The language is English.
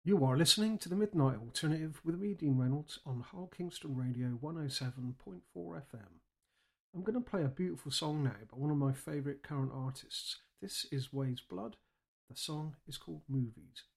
You are listening to the Midnight Alternative with me, Dean Reynolds, on Hull Kingston Radio 107.4 FM. I'm going to play a beautiful song now by one of my favourite current artists. This is Wade's Blood. The song is called Movies.